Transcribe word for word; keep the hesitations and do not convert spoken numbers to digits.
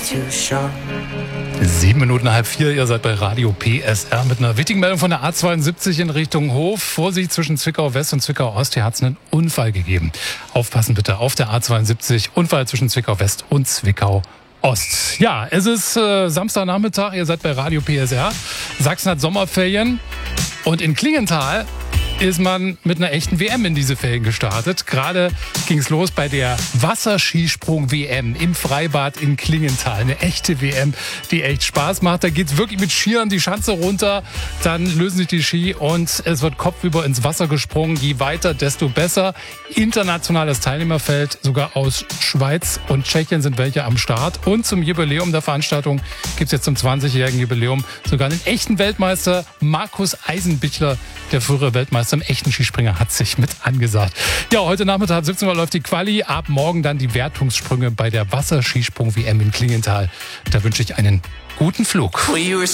Sieben Minuten halb vier, ihr seid bei Radio P S R mit einer wichtigen Meldung von der A zweiundsiebzig in Richtung Hof. Vorsicht, zwischen Zwickau West und Zwickau Ost, hier hat es einen Unfall gegeben. Aufpassen bitte auf der A zweiundsiebzig, Unfall zwischen Zwickau West und Zwickau Ost. Ja, es ist äh, Samstagnachmittag, ihr seid bei Radio P S R. Sachsen hat Sommerferien und in Klingenthal ist man mit einer echten W M in diese Ferien gestartet. Gerade ging es los bei der Wasserskisprung-W M im Freibad in Klingenthal. Eine echte W M, die echt Spaß macht. Da geht's wirklich mit Skiern die Schanze runter, dann lösen sich die Ski und es wird kopfüber ins Wasser gesprungen. Je weiter, desto besser. Internationales Teilnehmerfeld, sogar aus Schweiz und Tschechien sind welche am Start. Und zum Jubiläum der Veranstaltung gibt's jetzt zum zwanzigjährigen Jubiläum sogar einen echten Weltmeister, Markus Eisenbichler, der frühere Weltmeister im echten Skispringer, hat sich mit angesagt. Ja, heute Nachmittag ab siebzehn Uhr läuft die Quali. Ab morgen dann die Wertungssprünge bei der Wasserskisprung-W M in Klingenthal. Da wünsche ich einen guten Flug.